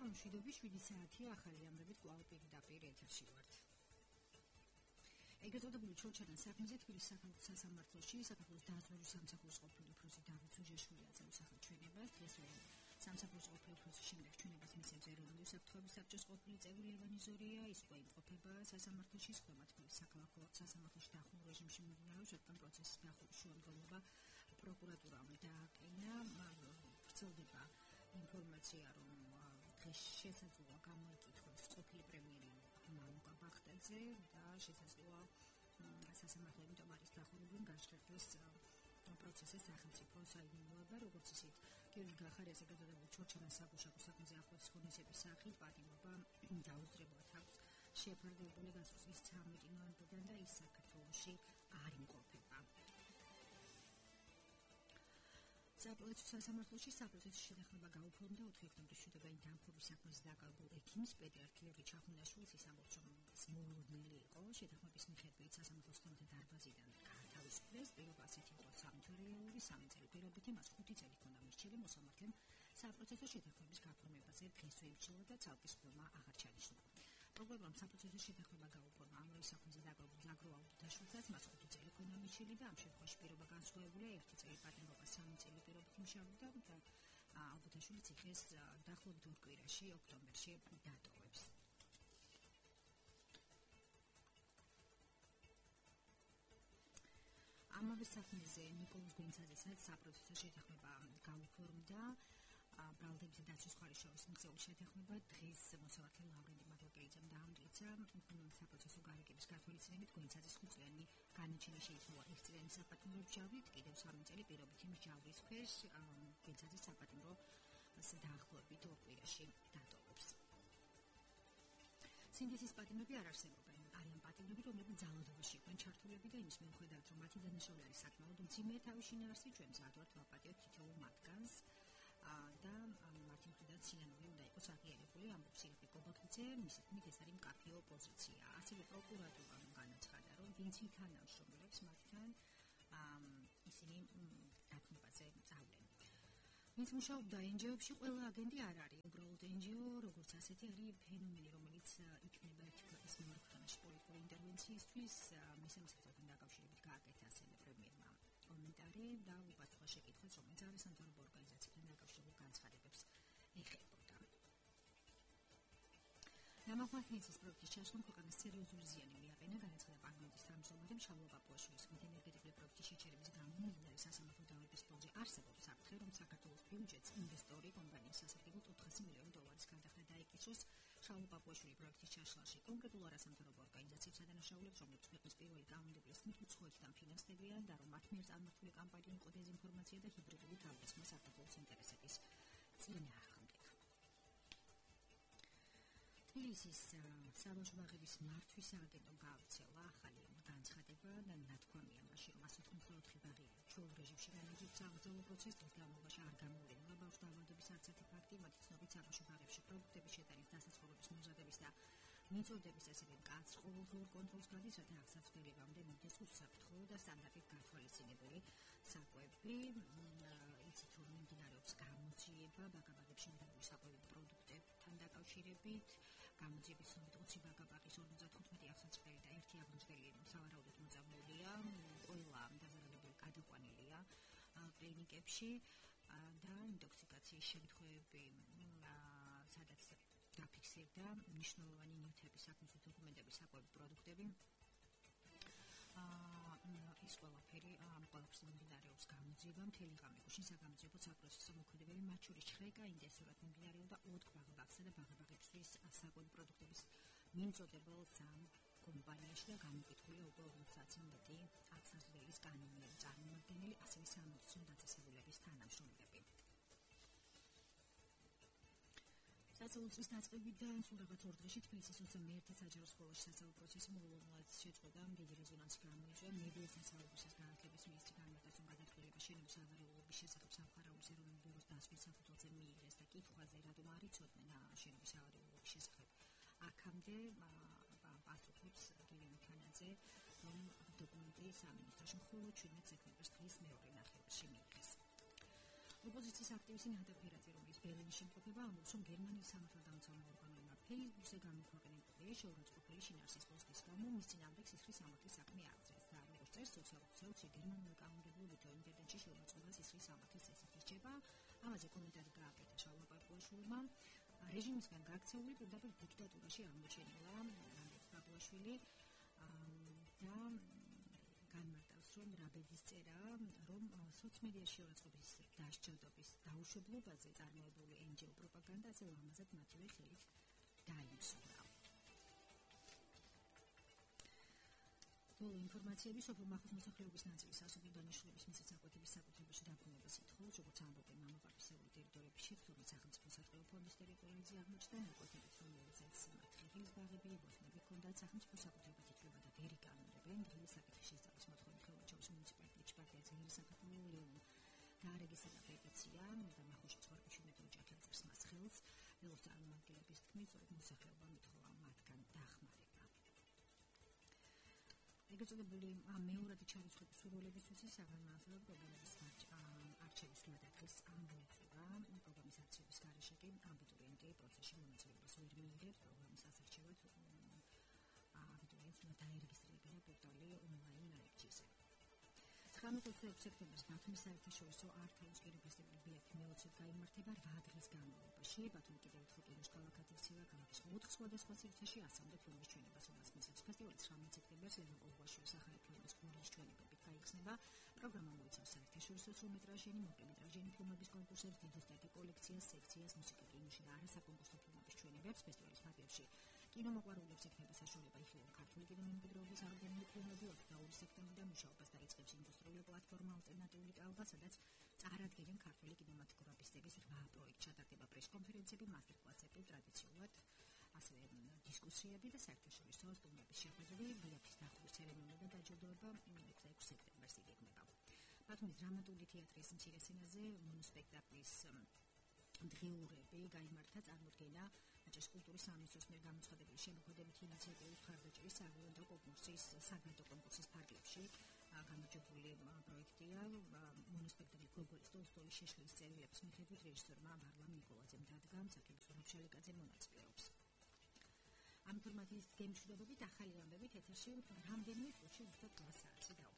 მშვიდობის 7 საათია ახალი ამბებით კვლავ პირდაპირ ეთერში ვართ. ეგრეთ წოდებული ჩორჩანა საქმეზე თბილისის საქალაქო სასამართლოში საქართველოს დაზვერვის სამსახურის ყოფილი უფროსი დავით სუჟეშვილი უსახელ ჩვენებას დღესვე სამსახურის ყოფილი უფროსის შემდეგ ჩვენებას მისცემს ეროვნული საფრთხეების საბჭოს ყოფილი წევრი ლევანი ზორია, ის უკვე იმყოფება სასამართლოში, ხოლო თბილისის საქალაქო სასამართლოში დახურულ რეჟიმში მიმდინარეობს, რადგან პროცესის დახურვის შუამდგომლობა პროკურატურამ დააკინა, ვრცელდება ინფორმაცია, რომ დღეს შესაძლოა გამოიკითხოს ყოფილი პრემიერი მამუკა ბახტაძე და შესაძლოა სასამართლო მიტომარის დახურებიდან გაშრეხდეს პროცესის სახელმწიფო საიდუმლოება, როგორც ისეთ გიორგი გახარიას ეგრეთწოდებულ ჩორჩანას საგუშაგო საქმეზე ახლოს ხონისების სახით პატიმრობა დაუსწრებლად აქვს შეფარდებული გასვლის 13 ნოემბრიდან და ის საქართველოში არ იმყოფება. საპროცესო სასამართლოში საპროცესო შეთანხმება გაუფორმდა 4 ოქტომბრის შეტევային დამხობის საქმეზე დაკავებულ ექიმს პეტრ გიორგი ჩახუნაშვილს, ის ამბობს, რომ ის მოულოდნელი იყო. შეთანხმების მიხედვით სასამართლოს კომიტეტ დარბაზიდან გაათავისუფლეს, პირობა ასეთი იყო სამთვარეალური 3 წელი პირობითი, მას 5 წელი ჰქონდა მორჩილი, მოსამართლემ საპროცესო შეთანხმების გაფორმებაზე დღესვე იბრძოლა და ცალკე სხდომა აღარ ჩანიშნა. პროკურორმა საპროცესო შეთანხმება გაუფორმა ამავე საქმეზე დაკავებულ ზაგრო აუდიტაშვილსაც, მას 5 წელი ჰქონდა მორჩილი და ამ შემთხვევაში პირობა განსხვავებულია 1 წელი პატიმრობა 3 წელი პირობითი მშაბდა და აუდიტაშვილი ციხეს დაახლოებით 2 კვირაში ოქტომბერში დატოვებს. ამავე საქმეზე ნიკოლოზ გვინცაძესაც საპროცესო შეთანხმება გაუფორმდა. ბრალდებისა დაცვის ხარისშორის მიღწეული შეთანხმება დღეს მოსამართლე ლავრენტი მადლაკელიძემ დაამტკიცა. საპროცესო გარიგების გათვალისწინებით გვინცაძის 5 წლიანი განაჩენა შეიცვალა 1 წლიანი საპატიმრო მსჯავრით, კიდევ 3 წელი პირობითი მსჯავრის ქვეშ გვინცაძის საპატიმრო დაახლოებით 2 კვირაში დატოვებს. სინდისის პატიმრები არ არსებობენ. არიან პატიმრები, რომლებიც ძალადობაში იყვნენ ჩართულები და იმის მიუხედავად, რომ მათი დანაშაული არის საკმაოდ მძიმე თავის შინაარსი, ჩვენ მზადვართ ვაპატიოთ თითოეულ მათგანს და მათი მხრიდან სინანული უნდა იყოს აღიარებული, ამბობს ირაკლი კობაქიძე, მისი თქმით ეს არის მკაფიო ოპოზიცია. ასევე პროკურატურამ განაცხადა, რომ ვინც ითანამშრომლებს მათთან ისინი დათმობაზე წავლენ. ვინც მუშაობდა NGO-ში, ყველა აგენტი არ არის. უბრალოდ NGO, როგორც ასეთი, არის ფენომენი, რომელიც იქნება ერთი ქვეყნის მეორე ქვეყანაში პოლიტიკური ინტერვენციისთვის, მესამე საქმესთან დაკავშირებით გააკეთა ასევე პრემიერმა კომენტარი და უპასუხა შეკითხვას, რომელიც არის სამთავრობო ორგანიზაციებთან დაკავშირებულ განცხადებებს ეხებოდა. ნამახვანთინეთის პროექტის ჩაშლამ ქვეყანას სერიოზული ზიანი მიაყენა, განაცხადა პარლამენტის თავმჯდომარემ შალვა პაპუაშვილის თქმით, ენერგეტიკული პროექტის შეჩერების გამო მიმდინარე სასამართლო დავალების ფონდზე არსებობს საფრთხე, რომ საქართველოს ბიუჯეტს ინვესტორი კომპანიის სასარგებლოდ 400 მილიონი დოლარის გადახდა დაიკისროს. შალვა პაპუაშვილი პროექტის ჩაშლაში კონკრეტულ არასამთავრობო ორგანიზაციებს ადანაშაულებს, რომლებიც ქვეყნის პირველი კანონმდებლობის თქმით უცხოეთთან ფინანსდებიან და რომ მათ მიერ წარმართული კამპანია იყო დეზინფორმაცია და ჰიბრიდული თავდასხმა საქართველოს ინტერესების წინააღმდეგ. თბილისის საბავშვოების მართვის სააგენტომ გაავრცელა ახალი განცხადება და ნათქვამია მასში, რომ 184 ბაღი ჩვეულ რეჟიმში განაგრძობს საბრძოლო პროცესს, დღის განმავლობაში არ გამოვლენა ბავშვ დაავადების არცერთი ფაქტი, მათი ცნობით საბავშვო ბაღებში პროდუქტების შეტანის, დასაცხოვრების მოზადების და მიწოდების ასევე მკაცრ ყოველდღიურ კონტროლს გადის, რათა აღსაწყვილებამდე მივიდეს უსაფრთხო და სტანდარტით გათვალისწინებული საკვები. იცით, რომ მიმდინარეობს გამოძიება ბაგაბაღებში მიღებული საკვები პროდუქტებთან დაკავშირებით. გამოძიების ცნობით 20 ბაგაბაღის 55 აღსაწყლელი და 1 აღმძღელი სავარაუდოდ მოწამლულია. ყველა დაზარალებული გადაყვანილია კლინიკებში და ინტოქსიკაციის შემთხვევები სადაც დაფიქსირდა მნიშვნელოვანი ნივთების საქმის დოკუმენტების საკვები პროდუქტები. ის ყველაფერი ყველაფერს მიმდინარეობს გამოძიება მთელი ღამე გუშინ საგამოძიებო საპროცესო მოქმედებები, მათ შორის ჩხრეკა ინტენსიურად მიმდინარეობდა 4 ბაღაბაღსა და ბაღაბაღებისთვის საკვები პროდუქტების მიმწოდებელ 3 კომპანიაში და გამოკითხულია უკვე 50-ზე მეტი აღსაზრდელის კანონიერი წარმომადგენელი, ასევე სამედიცინო დაწესებულების თანამშრომლები. სასწავლო წლის დაწყებიდან სულ რაღაც 2 დღეში თბილისის 21 საჯარო სკოლაში სასწავლო პროცესი მოულოდნელად შეწყვეტა, დიდი რეზონანსი გამოიწვია. მედიის დასავლურისას განათლების მინისტრი განმარტავს, რომ გადაწყვეტილება შენობის ავარიულობის შესახებ სამხარაულის ეროვნულ ბიუროს დასვრის საფუძველზე მიიღეს და კითხვაზე რადგან არ იცოდნენ შენობის ავარიულობის შესახებ. აქამდე პასუხობს გივი მიქანაძე, რომ დოკუმენტი სამინისტროში მხოლოდ 17 სექტემბრის დღის მეორე ნახევარში მიიღეს. ოპოზიციის აქტივისტი ნადა ფერაძე, რომელიც ბერლინის შემყოფება ამბობს, რომ გერმანიის სამართალდამცავი ორგანოებმა Facebook-ზე გამოქვეყნებული შეურაცხყოფილი შინაარსის პოსტის გამო მის წინააღმდეგ სისხლის სამართლის საქმე აღწერს და როგორც წესი სოციალურ ქსელში გერმანული კანონმდებლობით ინტერნეტში შეურაცხყოფა სისხლის სამართლის წესით რჩება. ამაზე კომენტარი გააკეთა შალვა პაპუაშვილმა. რეჟიმისგან გაქცეული პირდაპირ დიქტატურაში აღმოჩენილა ანდრეი პაპუაშვილი და განმარტავს, რომ რაბედის წერა, რომ სოციმედიაში შეურაცხყოფის დასჯადების დაუშვებლობაზე წარმოებული NGO პროპაგანდა ასე ლამაზად მათივე ხელით დაიმსახურა. ბოლო ინფორმაციები სოფელ მახოს მოსახლეობის ნაწილის ასობით დანიშნულების მისცემის საკვეთების საკუთრებაში დაბრუნებას ითხოვს, როგორც ამბობენ მამაპარისეული ტერიტორიების შეცდომით სახელმწიფო სარწყავი ფონდის ტერიტორიაზე აღმოჩნდა ნარკოტიკით, რომელზეც მათ ღირსების ბაღები ებოსნები ჰქონდათ სახელმწიფო საკუთრებად ითვლება და ვერ იკანონებენ. დღეს საკითხის შესწავლის მოთხოვნით ხელმოჩავის მუნიციპალიტეტში პარტია ძლიერი საქართველოს ლეონი დაარეგისტრირა პეტიცია და მახოში ცხოვრებაში ოჯახი აწერს მას ხელს. ლეონის წარმომადგენლების თქმით, სწორედ მოსახლეობა მითხოვა მათგან დახმარება. ეგრეთ წოდებული მეორადი ჩარიცხვის სურვილებისთვის საგანმანათლებლო პროგრამების არჩევის გადადგეს ამოიწურა. პროგრამის არჩევის გარეშე კი აბიტურიენტი პროცესში მონაწილეობას ვერ მიიღებს. პროგრამის ასარჩევად აბიტურიენტს უნდა დაერეგისტრირებინა პორტალი ონლაინ ნაექჩიზე. 19 სექტემბერს ბათუმის საერთაშორისო არტ-ჰაუსკერი ფესტივალი ბიათი მეოცედ გაიმართება 8 დღის განმავლობაში. ბათუმი კიდევ ერთხელ კინოს ქალაქად იქცევა. ქალაქის 4 სხვადასხვა სივრცეში ასამდე ფილმის ჩვენებას უმასპინძლებს. ფესტივალი 19 სექტემბერს ლევან ყოღბაშვილის სახალხო ფილმის გულის ჩვენებებით გაიხსნება. პროგრამა მოიცავს საერთაშორისო სრულმეტრაჟიანი, მოკლემეტრაჟიანი ფილმების კონკურსებს, დიდოსტატი კოლექციას, სექციას, მუსიკა კინოში და არასაკონკურსო ფილმების ჩვენებებს. ფესტივალის ფარგლებში კინომოყვარულებს ექნება საშუალება იხილონ ქართული კინომემკვიდრეობის აღდგენილი ფილმები 22 სექტემბრიდან მუშაობას დაიწყებს ინდუსტრიული პლატფორმა ალტერნატიული კალბა, სადაც წარადგენენ ქართული კინემატოგრაფისტების 8 პროექტ. ჩატარდება პრესკონფერენციები, მასტერკლასები, ტრადიციულად ასევე დისკუსიები და საერთაშორისო სტუმრების შეხვედრები. ბიათის დახურვის ცერემონია და დაჯილდოება 26 სექტემბერს იგეგმება. ბათუმის დრამატული თეატრის მცირე სცენაზე მონოსპექტაკლის დღიურები გაიმართა. წარმოდგენა აჭარის კულტურის სამინისტროს მიერ გამოცხადებული შემოქმედებითი ინიციატივის მხარდაჭერის საგრანტო კონკურსის ფარგლებში გამარჯვებული პროექტია. მონოსპექტაკლი გოგოლის ტოლსტოის შეშლის წერილების მიხედვით რეჟისორმა ვარლამ ნიკოლაძემ დადგა, მსახიობ ზურაბ შალიკაძე მონაწილეობს. ამ ინფორმაციის გემშვიდობებით ახალი ამბებით ეთერში რამდენიმე წუთში ზუსტად 8 საათზე